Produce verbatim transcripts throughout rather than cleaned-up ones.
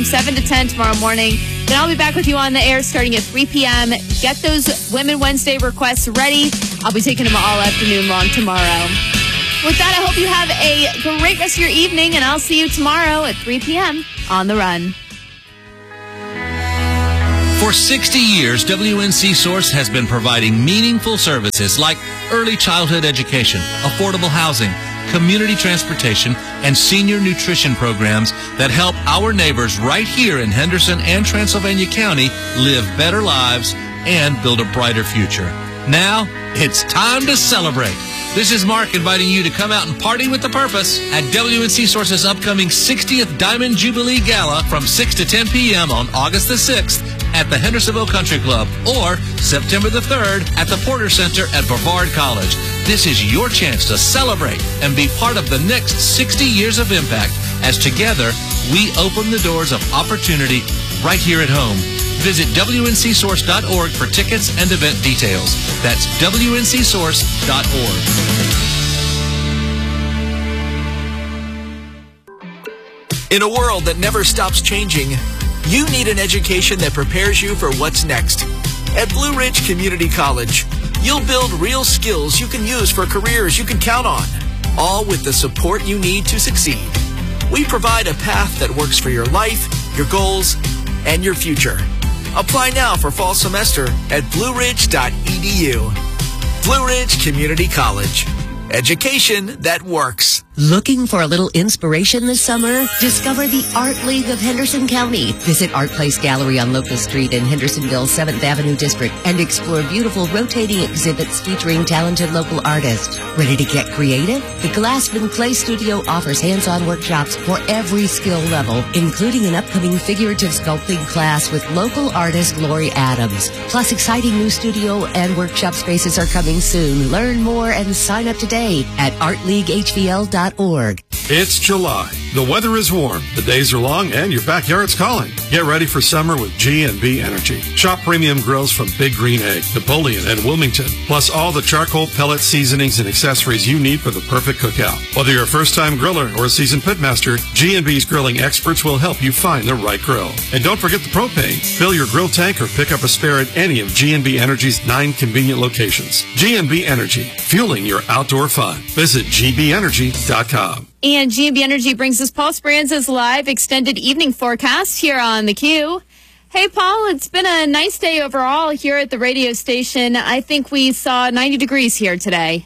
seven to ten tomorrow morning. Then I'll be back with you on the air starting at three p.m. Get those Women Wednesday requests ready. I'll be taking them all afternoon long tomorrow. With that, I hope you have a great rest of your evening, and I'll see you tomorrow at three p.m. on The Run. For sixty years, W N C Source has been providing meaningful services like early childhood education, affordable housing, community transportation, and senior nutrition programs that help our neighbors right here in Henderson and Transylvania County live better lives and build a brighter future. Now, it's time to celebrate. This is Mark inviting you to come out and party with the purpose at W N C Source's upcoming sixtieth Diamond Jubilee Gala from six to ten p.m. on August the sixth at the Hendersonville Country Club or September the third at the Porter Center at Brevard College. This is your chance to celebrate and be part of the next sixty years of impact as together we open the doors of opportunity right here at home. Visit W N C source dot org for tickets and event details. That's W N C source dot org. In a world that never stops changing, you need an education that prepares you for what's next. At Blue Ridge Community College, you'll build real skills you can use for careers you can count on, all with the support you need to succeed. We provide a path that works for your life, your goals, and your future. Apply now for fall semester at blue ridge dot e d u. Blue Ridge Community College. Education that works. Looking for a little inspiration this summer? Discover the Art League of Henderson County. Visit Art Place Gallery on Locust Street in Hendersonville's seventh Avenue District and explore beautiful rotating exhibits featuring talented local artists. Ready to get creative? The Glassman Clay Studio offers hands-on workshops for every skill level, including an upcoming figurative sculpting class with local artist Lori Adams. Plus, exciting new studio and workshop spaces are coming soon. Learn more and sign up today at art league h v l dot org. It's July. The weather is warm, the days are long, and your backyard's calling. Get ready for summer with G and B Energy. Shop premium grills from Big Green Egg, Napoleon, and Wilmington, plus all the charcoal, pellet, seasonings, and accessories you need for the perfect cookout. Whether you're a first-time griller or a seasoned pitmaster, G and B's grilling experts will help you find the right grill. And don't forget the propane. Fill your grill tank or pick up a spare at any of G and B Energy's nine convenient locations. G and B Energy, fueling your outdoor fun. Visit g b energy dot com. And G and B Energy brings us Paul Speranza's live extended evening forecast here on The Q. Hey, Paul, it's been a nice day overall here at the radio station. I think we saw ninety degrees here today.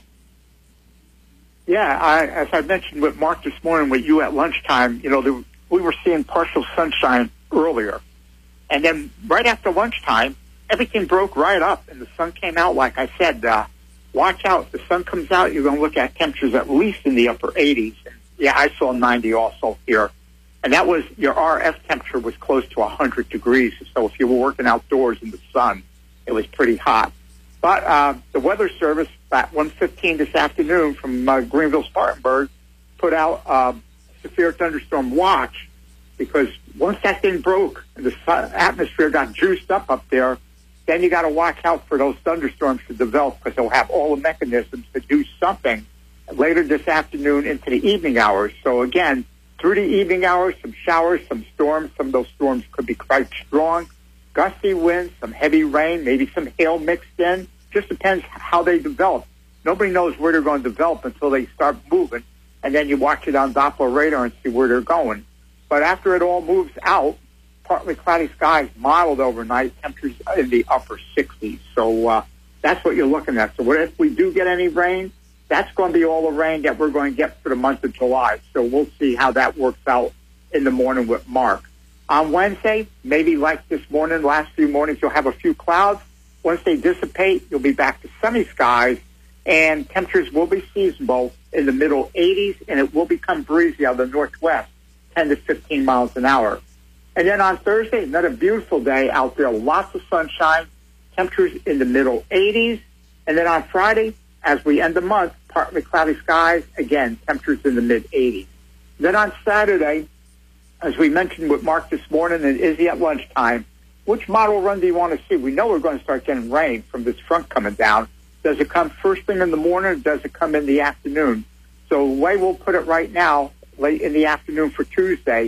Yeah, I, as I mentioned with Mark this morning with you at lunchtime, you know, the, we were seeing partial sunshine earlier. And then right after lunchtime, everything broke right up and the sun came out. Like I said, uh, watch out. The sun comes out, you're going to look at temperatures at least in the upper eighties. Yeah, I saw ninety also here. And that was, your R F temperature was close to one hundred degrees. So if you were working outdoors in the sun, it was pretty hot. But uh, the Weather Service at one fifteen this afternoon from uh, Greenville Spartanburg put out uh, severe thunderstorm watch because once that thing broke and the sun, atmosphere got juiced up up there, then you got to watch out for those thunderstorms to develop because they'll have all the mechanisms to do something later this afternoon into the evening hours. So again, through the evening hours, some showers, some storms. Some of those storms could be quite strong. Gusty winds, some heavy rain, maybe some hail mixed in. Just depends how they develop. Nobody knows where they're going to develop until they start moving. And then you watch it on Doppler radar and see where they're going. But after it all moves out, partly cloudy skies modeled overnight, temperatures in the upper sixties. So uh, that's what you're looking at. So what if we do get any rain? That's going to be all the rain that we're going to get for the month of July. So we'll see how that works out in the morning with Mark. On Wednesday, maybe like this morning, last few mornings, you'll have a few clouds. Once they dissipate, you'll be back to sunny skies, and temperatures will be seasonable in the middle eighties, and it will become breezy out of the northwest, ten to fifteen miles an hour. And then on Thursday, another beautiful day out there, lots of sunshine, temperatures in the middle eighties. And then on Friday, as we end the month, partly cloudy skies, again, temperatures in the mid-eighties. Then on Saturday, as we mentioned with Mark this morning and Izzy at lunchtime, which model run do you want to see? We know we're going to start getting rain from this front coming down. Does it come first thing in the morning or does it come in the afternoon? So the way we'll put it right now, late in the afternoon for Tuesday,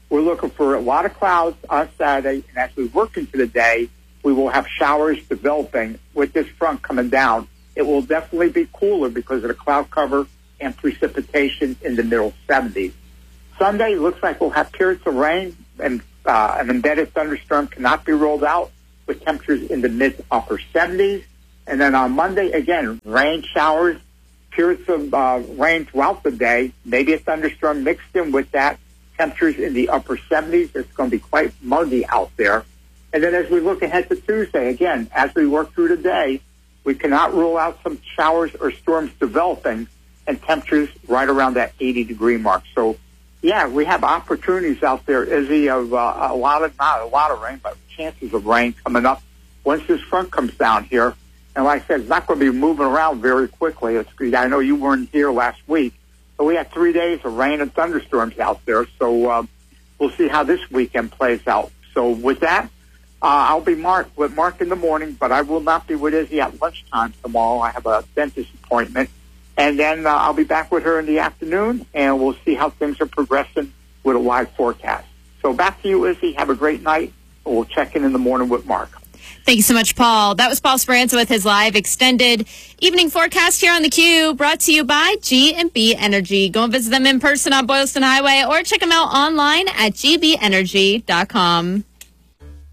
we're looking for a lot of clouds on Saturday, and as we work into the day, we will have showers developing with this front coming down. It will definitely be cooler because of the cloud cover and precipitation in the middle seventies. Sunday looks like we'll have periods of rain, and uh, an embedded thunderstorm cannot be ruled out with temperatures in the mid to upper seventies. And then on Monday, again, rain showers, periods of uh, rain throughout the day, maybe a thunderstorm mixed in with that, temperatures in the upper seventies. It's going to be quite muggy out there. And then as we look ahead to Tuesday, again, as we work through the day, we cannot rule out some showers or storms developing and temperatures right around that eighty degree mark. So, yeah, we have opportunities out there, Izzy, of uh, a lot of, not a lot of rain, but chances of rain coming up once this front comes down here. And like I said, it's not going to be moving around very quickly. It's, I know you weren't here last week, but we had three days of rain and thunderstorms out there. So uh, we'll see how this weekend plays out. So with that, uh, I'll be Mark with Mark in the morning, but I will not be with Izzy at lunchtime tomorrow. I have a dentist appointment. And then uh, I'll be back with her in the afternoon, and we'll see how things are progressing with a live forecast. So back to you, Izzy. Have a great night. We'll check in in the morning with Mark. Thank you so much, Paul. That was Paul Speranza with his live extended evening forecast here on the Q, brought to you by G and B Energy. Go and visit them in person on Boylston Highway or check them out online at g b energy dot com.